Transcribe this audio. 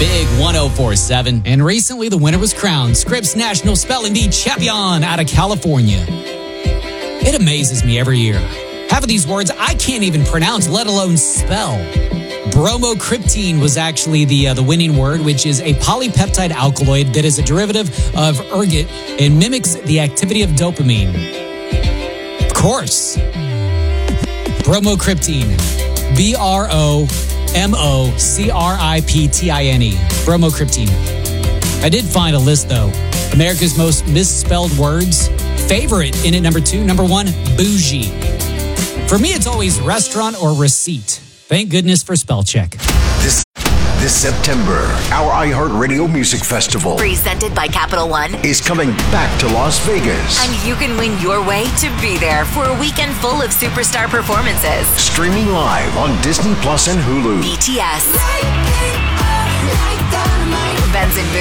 Big 104.7. And recently, the winner was crowned Scripps National Spelling Bee Champion out of California. It amazes me every year. Half of these words I can't even pronounce, let alone spell. Bromocriptine was actually the winning word, which is a polypeptide alkaloid that is a derivative of ergot and mimics the activity of dopamine. Of course. Bromocriptine. Bromocriptine. Bromocriptine. I did find a list, though. America's most misspelled words. Favorite in at number 2. Number 1, bougie. For me, it's always restaurant or receipt. Thank goodness for spell check. This September, our iHeartRadio Music Festival, presented by Capital One, is coming back to Las Vegas. And you can win your way to be there for a weekend full of superstar performances. Streaming live on Disney Plus and Hulu. BTS,